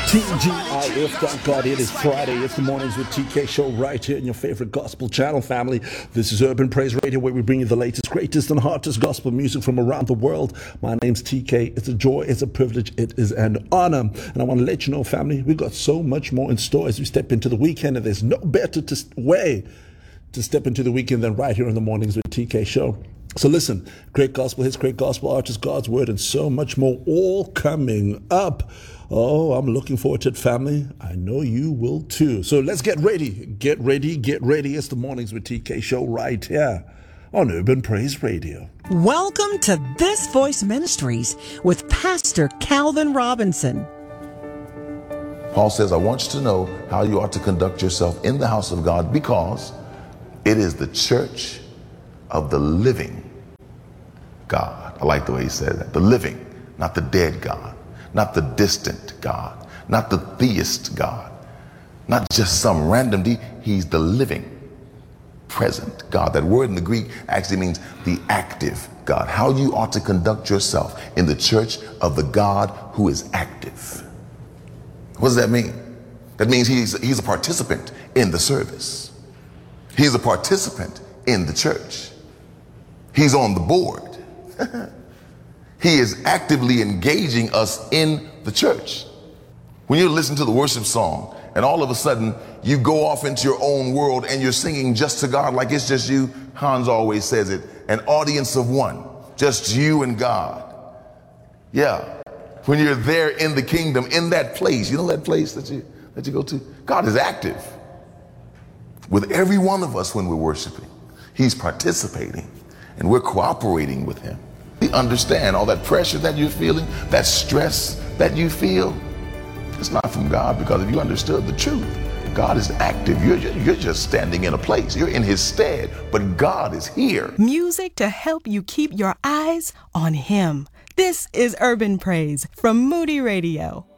TGIF, thank God it is Friday. It's the Mornings with TK show right here in your favorite gospel channel, family. This is Urban Praise Radio, where we bring you the latest, greatest, and hottest gospel music from around the world. My name's TK. It's a joy, it's a privilege, it is an honor. And I want to let you know, family, we've got so much more in store as we step into the weekend, and there's no better way to step into the weekend than right here in the Mornings with TK show. So listen, great gospel hits, great gospel artists, God's word, and so much more all coming up. Oh, I'm looking forward to it, family. I know you will too. So let's get ready. Get ready, get ready. It's the Mornings with TK show right here on Urban Praise Radio. Welcome to This Voice Ministries with Pastor Calvin Robinson. Paul says, I want you to know how you ought to conduct yourself in the house of God, because it is the church of the living God. I like the way he said that. The living, not the dead God. Not the distant God, not the theist God, not just some random deity. He's the living, present God. That word in the Greek actually means the active God. How you ought to conduct yourself in the church of the God who is active. What does that mean? That means he's a participant in the service. He's a participant in the church. He's on the board. He is actively engaging us in the church. When you listen to the worship song and all of a sudden you go off into your own world and you're singing just to God like it's just you, Hans always says it, an audience of one, just you and God. Yeah. When you're there in the kingdom, in that place, you know that place that you go to? God is active with every one of us when we're worshiping. He's participating and we're cooperating with him. We understand all that pressure that you're feeling, that stress that you feel. It's not from God, because if you understood the truth, God is active. You're just standing in a place. You're in his stead, but God is here. Music to help you keep your eyes on him. This is Urban Praise from Moody Radio.